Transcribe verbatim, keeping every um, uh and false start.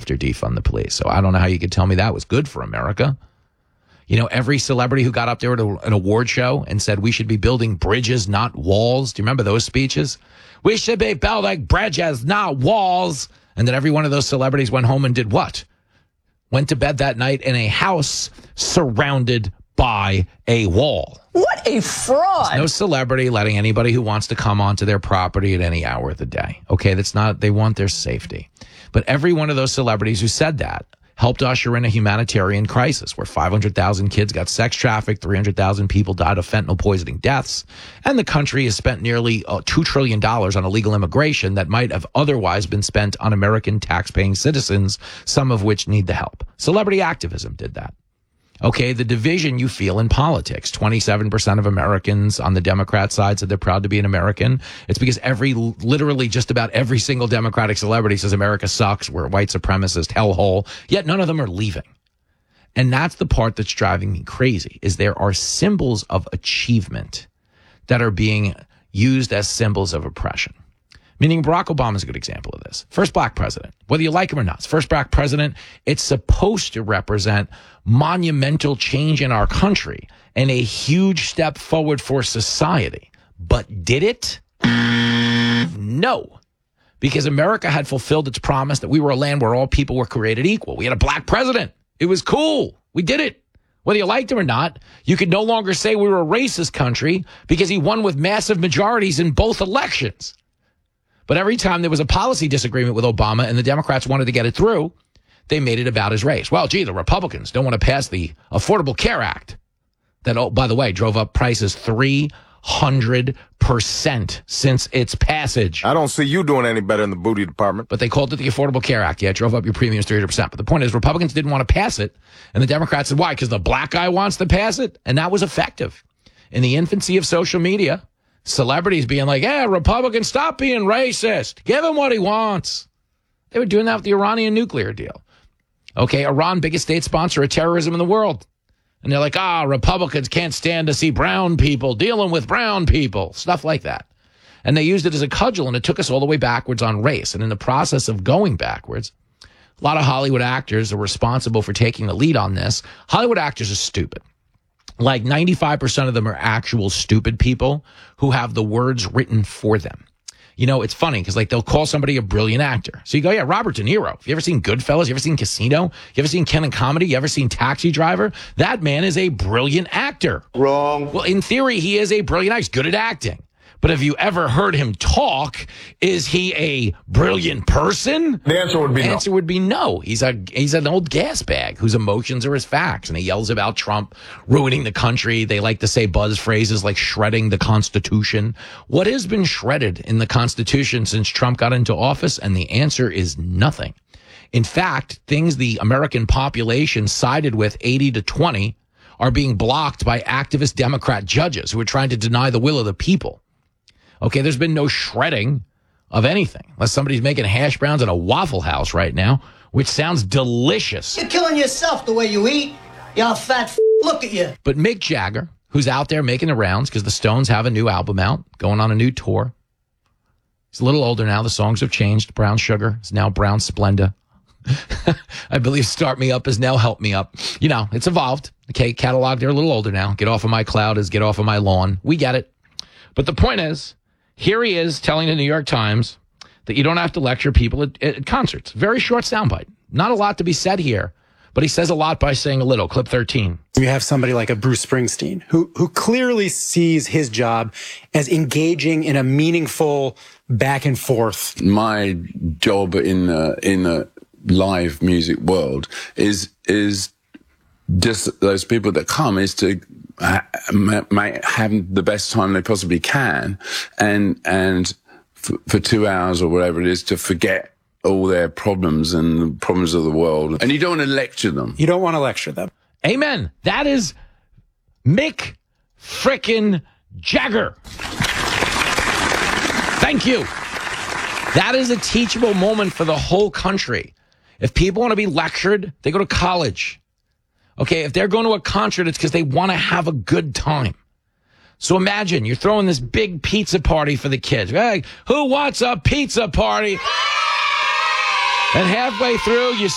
after defund the police. So I don't know how you could tell me that was good for America. You know, every celebrity who got up there at a, an award show and said we should be building bridges, not walls. Do you remember those speeches? We should be building bridges, not walls. And then every one of those celebrities went home and did what? Went to bed that night in a house surrounded by a wall. What a fraud. There's no celebrity letting anybody who wants to come onto their property at any hour of the day. Okay, that's not, they want their safety. But every one of those celebrities who said that helped usher in a humanitarian crisis where five hundred thousand kids got sex trafficked, three hundred thousand people died of fentanyl poisoning deaths, and the country has spent nearly uh, two trillion dollars on illegal immigration that might have otherwise been spent on American tax-paying citizens, some of which need the help. Celebrity activism did that. Okay, the division you feel in politics. twenty-seven percent of Americans on the Democrat side said they're proud to be an American. It's because every, literally just about every single Democratic celebrity says America sucks, we're a white supremacist hellhole, yet none of them are leaving. And that's the part that's driving me crazy, is there are symbols of achievement that are being used as symbols of oppression. Meaning Barack Obama is a good example of this. First black president, whether you like him or not, first black president, it's supposed to represent monumental change in our country and a huge step forward for society. But did it? No. Because America had fulfilled its promise that we were a land where all people were created equal. We had a black president. It was cool. We did it. Whether you liked him or not, you could no longer say we were a racist country because he won with massive majorities in both elections. But every time there was a policy disagreement with Obama and the Democrats wanted to get it through, they made it about his race. Well, gee, the Republicans don't want to pass the Affordable Care Act that, oh, by the way, drove up prices three hundred percent since its passage. I don't see you doing any better in the booty department. But they called it the Affordable Care Act. Yeah, it drove up your premiums three hundred percent. But the point is, Republicans didn't want to pass it, and the Democrats said, why? Because the black guy wants to pass it? And that was effective. In the infancy of social media, celebrities being like, yeah, Republicans, stop being racist. Give him what he wants. They were doing that with the Iranian nuclear deal. Okay, Iran, biggest state sponsor of terrorism in the world. And they're like, ah, Republicans can't stand to see brown people dealing with brown people. Stuff like that. And they used it as a cudgel, and it took us all the way backwards on race. And in the process of going backwards, a lot of Hollywood actors are responsible for taking the lead on this. Hollywood actors are stupid. Like ninety-five percent of them are actual stupid people who have the words written for them. You know, it's funny because like they'll call somebody a brilliant actor. So you go, yeah, Robert De Niro. Have you ever seen Goodfellas? You ever seen Casino? You ever seen Ken and Comedy? You ever seen Taxi Driver? That man is a brilliant actor. Wrong. Well, in theory, he is a brilliant actor. He's good at acting. But have you ever heard him talk? Is he a brilliant person? The answer would be the no. answer would be no. He's a he's an old gas bag whose emotions are his facts, and he yells about Trump ruining the country. They like to say buzz phrases like shredding the Constitution. What has been shredded in the Constitution since Trump got into office? And the answer is nothing. In fact, things the American population sided with eighty to twenty are being blocked by activist Democrat judges who are trying to deny the will of the people. Okay, there's been no shredding of anything, unless somebody's making hash browns at a Waffle House right now, which sounds delicious. You're killing yourself the way you eat. Y'all fat f- look at you. But Mick Jagger, who's out there making the rounds because the Stones have a new album out, going on a new tour. He's a little older now. The songs have changed. Brown Sugar is now Brown Splenda. I believe Start Me Up is now Help Me Up. You know, it's evolved. Okay, catalog, they're a little older now. Get Off of My Cloud is Get Off of My Lawn. We get it. But the point is, here he is telling the New York Times that you don't have to lecture people at, at concerts. Very short soundbite. Not a lot to be said here, but he says a lot by saying a little. Clip thirteen. You have somebody like a Bruce Springsteen who who clearly sees his job as engaging in a meaningful back and forth. My job in the, in the live music world is is just those people that come is to might have the best time they possibly can, and and f- for two hours or whatever it is, to forget all their problems and the problems of the world. And you don't want to lecture them. You don't want to lecture them. Amen. That is Mick frickin' Jagger. Thank you. That is a teachable moment for the whole country. If people want to be lectured, they go to college. Okay, if they're going to a concert, it's because they want to have a good time. So imagine you're throwing this big pizza party for the kids. Hey, who wants a pizza party? And halfway through, you